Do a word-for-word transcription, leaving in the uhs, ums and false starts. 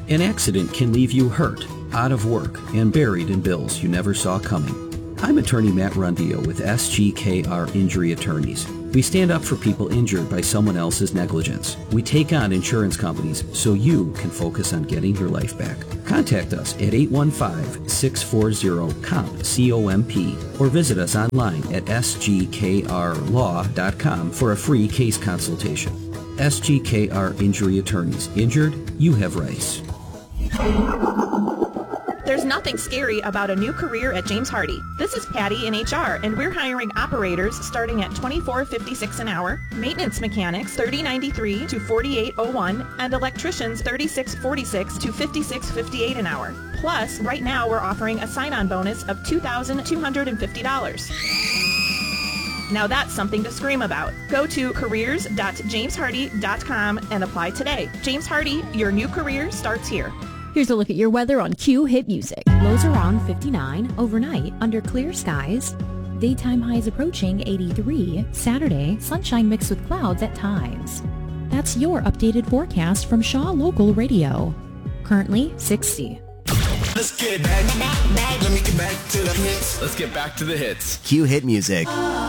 An accident can leave you hurt, out of work, and buried in bills you never saw coming. I'm attorney Matt Rundio with S G K R Injury Attorneys. We stand up for people injured by someone else's negligence. We take on insurance companies so you can focus on getting your life back. Contact us at eight one five, six four zero, C O M P, C O M P, or visit us online at s g k r law dot com for a free case consultation. S G K R Injury Attorneys. Injured? You have rights. There's nothing scary about a new career at James Hardie. This is Patty in H R, and we're hiring operators starting at twenty-four fifty-six an hour, maintenance mechanics thirty ninety-three to forty-eight oh one, and electricians thirty-six forty-six to fifty-six fifty-eight an hour. Plus, right now we're offering a sign-on bonus of two thousand two hundred fifty dollars. Now that's something to scream about. Go to careers dot james hardie dot com and apply today. James Hardie, your new career starts here. Here's a look at your weather on Q Hit Music. Lows around fifty-nine, overnight under clear skies. Daytime highs approaching eighty-three. Saturday, sunshine mixed with clouds at times. That's your updated forecast from Shaw Local Radio. Currently sixty. Let's get back, back, back. Let me get back to the hits. Let's get back to the hits. Q Hit Music.